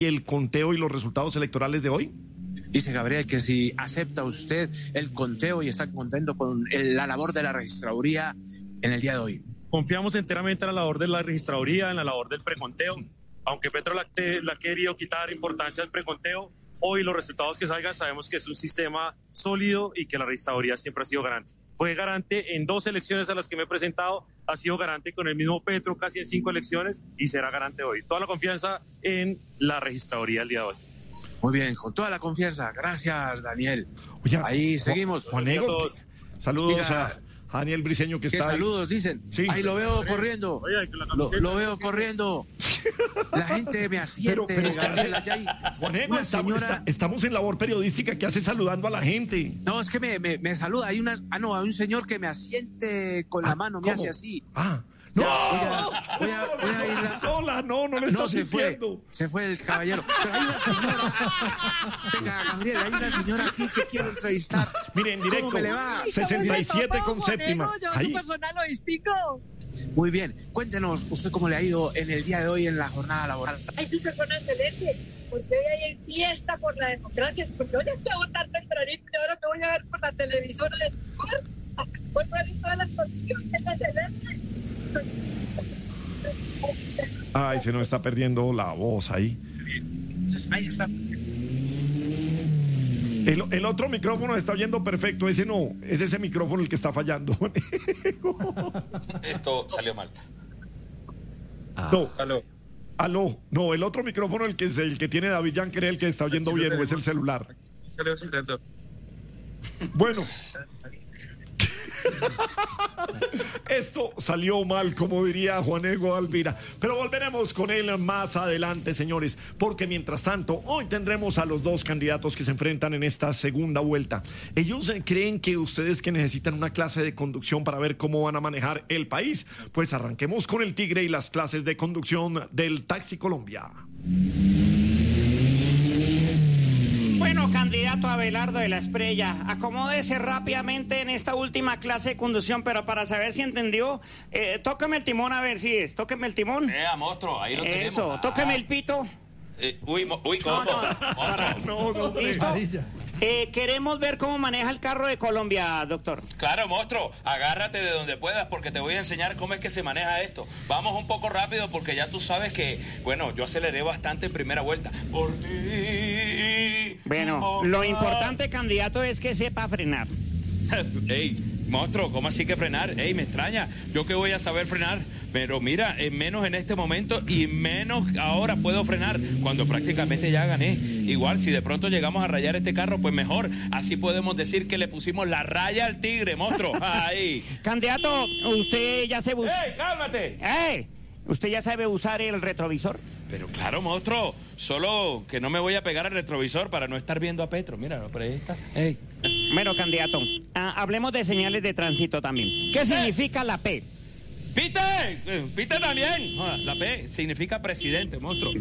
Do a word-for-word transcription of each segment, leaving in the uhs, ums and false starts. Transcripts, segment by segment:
el conteo y los resultados electorales de hoy? Dice Gabriel que si acepta usted el conteo y está contento con el, la labor de la registraduría en el día de hoy. Confiamos enteramente en la labor de la registraduría, en la labor del preconteo. Aunque Petro la, la ha querido quitar importancia al preconteo, hoy los resultados que salgan sabemos que es un sistema sólido y que la registraduría siempre ha sido garante. Fue garante en dos elecciones a las que me he presentado, ha sido garante con el mismo Petro casi en cinco elecciones y será garante hoy. Toda la confianza en la registraduría el día de hoy. Muy bien, con toda la confianza. Gracias, Daniel. Oye, ahí seguimos. Juanego, saludos a Daniel Briceño que está ¿Qué ahí. saludos dicen? Sí. Ahí lo veo corriendo. Oye, lo, lo veo corriendo. La gente me asiente. Pero, pero, Gabriel, allá hay Juanego, una estamos, señora... está, estamos en labor periodística. ¿Qué hace saludando a la gente? No, es que me, me, me saluda. Hay una, ah, no, hay un señor que me asiente con ah, la mano, me ¿cómo? hace así. Ah, no. Ya, voy a, voy a, voy a ir a... Hola, no, no le No, estás se diciendo. fue, se fue el caballero. Pero hay una señora. Venga, Gabriel, hay una señora aquí que quiero entrevistar. Miren, en directo. ¿Cómo me le va? sesenta y siete con séptima. Yo soy personal logístico. Muy bien, cuéntenos, ¿usted cómo le ha ido en el día de hoy en la jornada laboral? Ay, sí, persona excelente, porque hoy hay fiesta por la democracia, porque hoy estoy a votar tempranito y ahora me voy a ver por la televisora del lugar, por ver todas las condiciones excelentes. Ay, se nos está perdiendo la voz ahí. Ahí está. El, el otro micrófono está oyendo perfecto, ese no, es ese micrófono el que está fallando. Esto salió mal. Ah. No, aló. Aló, no, el otro micrófono, el que es el que tiene David Yanker, el que está oyendo bien, o es el celular. Bueno. Esto salió mal, como diría Juanego Alvira, pero volveremos con él más adelante, señores, porque mientras tanto hoy tendremos a los dos candidatos que se enfrentan en esta segunda vuelta. Ellos creen que ustedes que necesitan una clase de conducción para ver cómo van a manejar el país, pues arranquemos con el Tigre y las clases de conducción del Taxi Colombia. Bueno, candidato Abelardo de la Espriella, acomódese rápidamente en esta última clase de conducción, pero para saber si entendió, eh, tóqueme el timón a ver si es, tóqueme el timón. Eh, monstruo, ahí lo tenemos. Eso, tóqueme el pito. Eh, uy, mo, uy, ¿cómo? No, no, para, no, no, ¿listo? Eh, queremos ver cómo maneja el carro de Colombia, doctor. Claro, monstruo, agárrate de donde puedas porque te voy a enseñar cómo es que se maneja esto. Vamos un poco rápido porque ya tú sabes que, bueno, yo aceleré bastante en primera vuelta. Por ti. Bueno, lo importante, candidato, es que sepa frenar. Ey, monstruo, ¿cómo así que frenar? Ey, me extraña, yo que voy a saber frenar. Pero mira, en menos en este momento y menos ahora puedo frenar cuando prácticamente ya gané. Igual, si de pronto llegamos a rayar este carro, pues mejor. Así podemos decir que le pusimos la raya al tigre, monstruo. Ahí. Candidato, usted ya se... ¡Ey, cálmate! ¡Ey! ¿Usted ya sabe usar el retrovisor? Pero claro, monstruo. Solo que no me voy a pegar al retrovisor para no estar viendo a Petro. Mira, por ahí está. Ey. Bueno, candidato, ah, hablemos de señales de tránsito también. ¿Qué significa la P? ¡Pite! ¡Pite también! La P significa presidente, monstruo.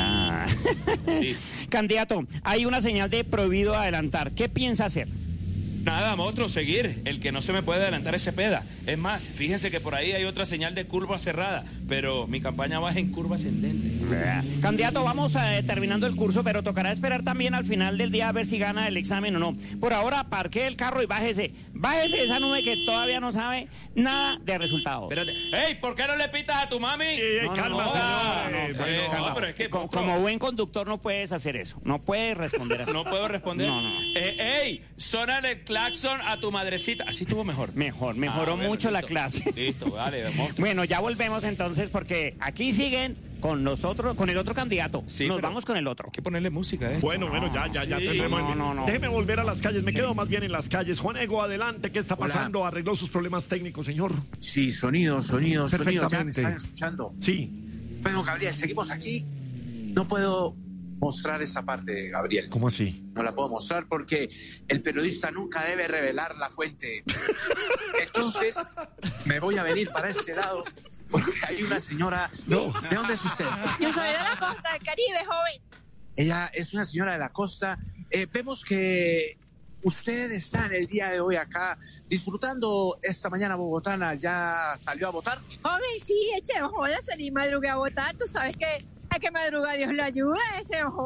Sí. Candidato, hay una señal de prohibido adelantar. ¿Qué piensa hacer? Nada, monstruo, seguir. El que no se me puede adelantar es Cepeda. Es más, fíjense que por ahí hay otra señal de curva cerrada, pero mi campaña va en curva ascendente. Candidato, vamos eh, terminando el curso, pero tocará esperar también al final del día a ver si gana el examen o no. Por ahora, parquee el carro y bájese. Bájese esa nube que todavía no sabe nada de resultados. Espérate. ¡Ey! ¿Por qué no le pitas a tu mami? Eh, No, no, calma, no, señor. no, Eh, no, eh, calma. no, pero es que, como, monstruo, como buen conductor no puedes hacer eso. No puedes responder así. No puedo responder. No, no. Eh, ¡Ey! Sonale el claxon a tu madrecita. Así estuvo mejor. Mejor, mejoró Ah, bueno, mucho la listo. clase. Listo, vale, monstruo. Bueno, ya volvemos entonces porque aquí siguen con nosotros, con el otro candidato. Sí, Nos pero vamos con el otro. Hay que ponerle música a esto. Bueno, bueno, ya, ya, ya Sí, tendremos. no, no, no. Déjeme volver a las calles, me quedo más bien en las calles. Juanego, adelante, ¿qué está pasando? Hola. ¿Arregló sus problemas técnicos, señor? Sí, sonido, sonido, sonido. ¿Ya me Perfectamente. están escuchando? Sí. Bueno, Gabriel, seguimos aquí. No puedo mostrar esa parte, Gabriel. ¿Cómo así? No la puedo mostrar porque el periodista nunca debe revelar la fuente. Entonces, me voy a venir para ese lado porque hay una señora... No. ¿De dónde es usted? Yo soy de la costa del Caribe, joven. Ella es una señora de la costa. Eh, vemos que usted está en el día de hoy acá disfrutando esta mañana bogotana. ¿Ya salió a votar? Joven, sí, eche joda, salí madrugué a votar. Tú sabes que A que madruga Dios le ayuda, ese ojo.